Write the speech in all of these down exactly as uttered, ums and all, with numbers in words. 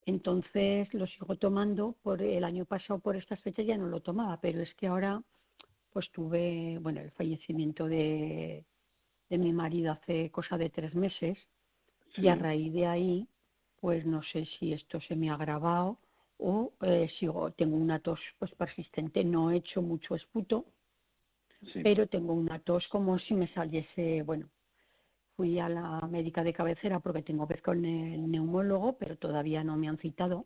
Entonces lo sigo tomando. Por el año pasado, por estas fechas, ya no lo tomaba, pero es que ahora pues tuve, bueno, el fallecimiento de, de mi marido hace cosa de tres meses Sí. y a raíz de ahí, pues no sé si esto se me ha agravado o eh, sigo, tengo una tos pues persistente. No he hecho mucho esputo, Sí. pero tengo una tos como si me saliese, bueno, fui a la médica de cabecera porque tengo que ver con el neumólogo, pero todavía no me han citado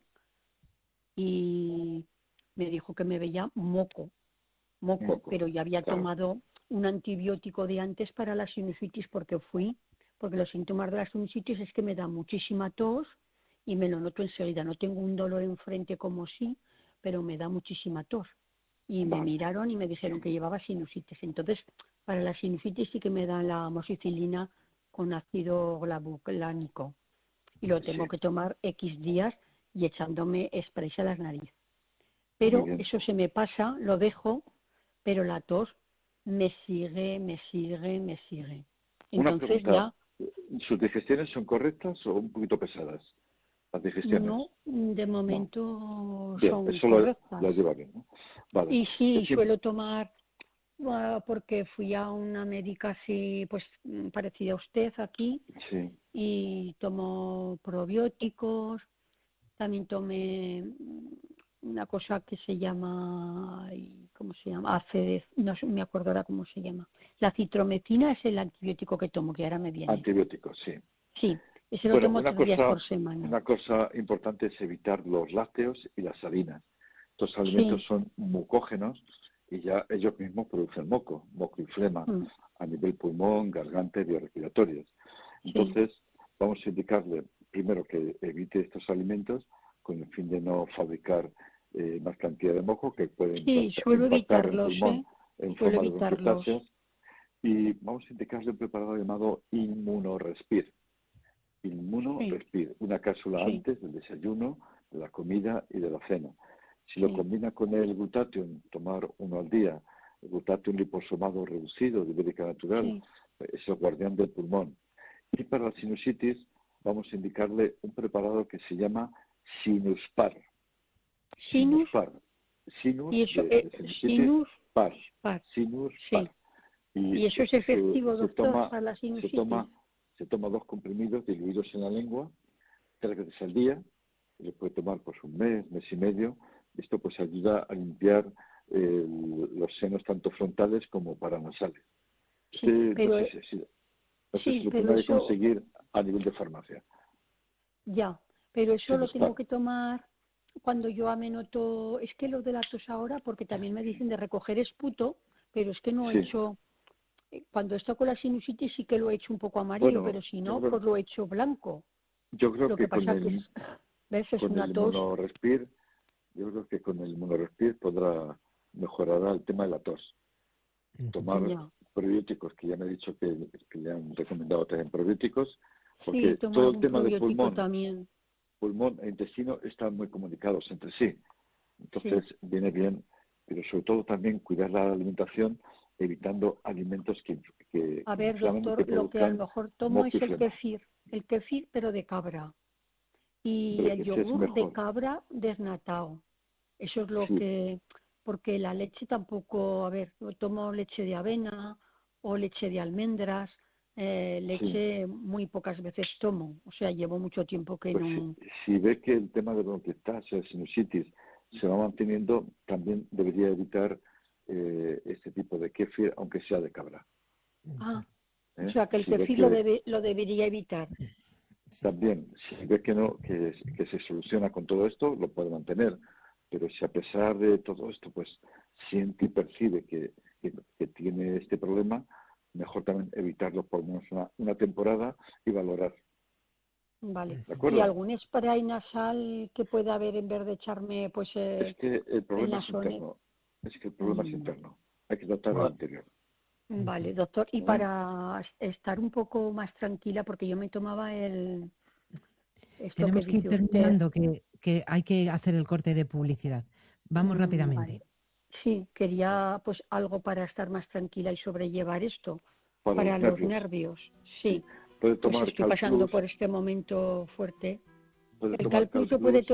y me dijo que me veía moco, moco, Moco, pero ya había claro. tomado un antibiótico de antes para la sinusitis porque fui, porque los síntomas de la sinusitis es que me da muchísima tos y me lo noto enseguida. No tengo un dolor enfrente como sí, pero me da muchísima tos. Y me Vale. miraron y me dijeron que llevaba sinusitis. Entonces, para la sinusitis sí que me dan la amoxicilina con ácido gluclánico. Y lo tengo Sí. que tomar X días y echándome sprays a las narices. Muy Pero bien. eso se me pasa, lo dejo, pero la tos me sigue, me sigue, me sigue. Una Entonces pregunta. ya ¿Sus digestiones son correctas o un poquito pesadas? Las digestiones. no, de No. momento Bien, son eso lo, correctas. lo lleva bien, ¿no? Vale. Y sí, Es que, suelo tomar, ah, porque fui a una médica así, pues mm, parecida a usted aquí, sí, y tomo probióticos, también tomé mm, una cosa que se llama, ay, ¿cómo se llama? Acedez, no sé, me acuerdo ahora cómo se llama. La citromecina es el antibiótico que tomo, que ahora me viene. antibióticos, sí. Sí, ese lo Bueno, tomo una tres días cosa, por semana. una cosa importante es evitar los lácteos y las harinas. Estos alimentos Sí, son mucógenos y ya ellos mismos producen moco, moco y flema mm, a nivel pulmón, garganta y biorrespiratorios. sí. Entonces, vamos a indicarle primero que evite estos alimentos con el fin de no fabricar eh, más cantidad de moco que puede Sí, impacta- suelo impactar en evitarlos, pulmón ¿eh? en Suelo forma de evitarlos. bronquiectasias. Y vamos a indicarle un preparado llamado Inmunorespir. Sí, Inmunorespir, una cápsula sí, antes del desayuno, de la comida y de la cena. Si lo sí, combina con el glutatión, tomar uno al día, el glutatión liposomado reducido de ibérica natural, sí. es el guardián del pulmón. Y para la sinusitis, vamos a indicarle un preparado que se llama Sinuspar. Sinus, Sinuspar. Sinus y eso, de, eh, de sinusitis, sinus, par. par, Sinuspar. sí. Y ¿Y eso es esto se, efectivo, se doctor, toma para la se sinusitis? toma se toma dos comprimidos diluidos en la lengua tres veces al día, y lo puede tomar pues un mes, mes y medio. Esto pues ayuda a limpiar eh, los senos tanto frontales como paranasales. Este Sí, no pero, sé eh, si, si- no sé si sí, lo pero tendrá que eso, conseguir a nivel de farmacia. ya, pero eso lo tengo Sinuspar. que tomar cuando yo me noto, es que lo de la tos ahora, porque también me dicen de recoger esputo, pero es que no he Sí. hecho, eh, cuando estoy con la sinusitis sí que lo he hecho un poco amarillo, Bueno, pero si yo no, creo, pues lo he hecho blanco. yo creo Lo que que con pasa que el es, ¿ves? Es con una el tos, inmunorespir, yo creo que con el inmunorespir podrá mejorará el tema de la tos. Tomar ya. probióticos, que ya me he dicho que, que le han recomendado también probióticos, Sí, porque tomo todo el algún tema de probiótico pulmón, también, pulmón e intestino están muy comunicados entre sí. sí. Entonces viene bien, pero sobre todo también cuidar la alimentación, evitando alimentos que, que, A que ver, inflamen y doctor, que lo que a lo produzcan mejor tomo moco es y el flema. kefir, el kefir pero de cabra y Hombre, el ese es yogur de mejor. cabra desnatado. Eso es lo Sí, que, porque la leche tampoco, a ver, yo tomo leche de avena o leche de almendras, eh, sí. leche muy pocas veces tomo, o sea, llevo mucho tiempo que Pues si, no. si ve que el tema de bronquiectasia, sinusitis, se va manteniendo, también debería evitar eh, este tipo de kéfir, aunque sea de cabra. Ah, o ¿eh? sea, que el Si ve kefir lo, que debe, lo debería evitar. Sí. también, si ve que no, que, que se soluciona con todo esto, lo puede mantener. Pero si a pesar de todo esto, pues siente y percibe que, que, que tiene este problema, mejor también evitarlo por lo menos una, una temporada y valorar. Vale. ¿De ¿Y acuerdo? algún spray nasal que pueda haber en vez de echarme pues Es eh, que el el problema es nasonex? interno. Es que el problema es Mm, interno. Hay que tratar al Va- anterior. vale, doctor. Y ¿eh? para estar un poco más tranquila, porque yo me tomaba el esto que Tenemos que ir dice usted. terminando, que, que hay que hacer el corte de publicidad. Vamos Mm, vale. rápidamente. Sí, quería pues algo para estar más tranquila y sobrellevar esto, Para para los los nervios, nervios. sí. Sí, Puede pues tomar estoy pasando Calplus, por este momento fuerte. puede El tomar calpul se puede Calplus